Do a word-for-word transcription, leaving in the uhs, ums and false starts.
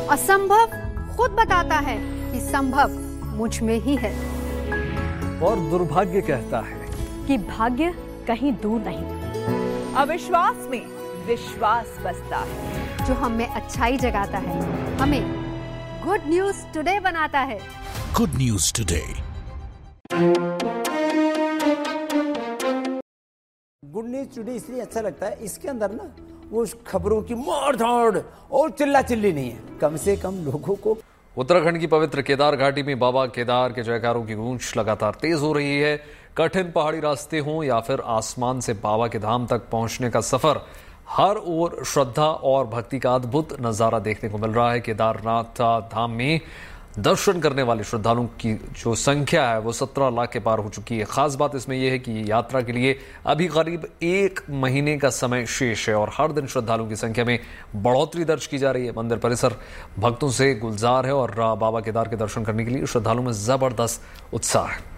असंभव खुद बताता है कि संभव मुझ में ही है। और दुर्भाग्य कहता है कि भाग्य कहीं दूर नहीं। अविश्वास में विश्वास बसता है। जो हम में अच्छाई जगाता है, हमें गुड न्यूज टुडे बनाता है। Good news today. Good news today इसलिए अच्छा लगता है, इसके अंदर ना वो खबरों की मार धाड़ और चिल्ला चिल्ली नहीं है, कम से कम लोगों को। उत्तराखंड की पवित्र केदार घाटी में बाबा केदार के जयकारों की गूंज लगातार तेज हो रही है। कठिन पहाड़ी रास्ते हों या फिर आसमान से बाबा के धाम तक पहुंचने का सफर, हर ओर श्रद्धा और भक्ति का अद्भुत नजारा देखने को मिल रहा है। केदारनाथ धाम में दर्शन करने वाले श्रद्धालुओं की जो संख्या है वो सत्रह लाख के पार हो चुकी है। खास बात इसमें यह है कि यात्रा के लिए अभी करीब एक महीने का समय शेष है और हर दिन श्रद्धालुओं की संख्या में बढ़ोतरी दर्ज की जा रही है। मंदिर परिसर भक्तों से गुलजार है और बाबा केदार के दर्शन करने के लिए श्रद्धालुओं में जबरदस्त उत्साह है।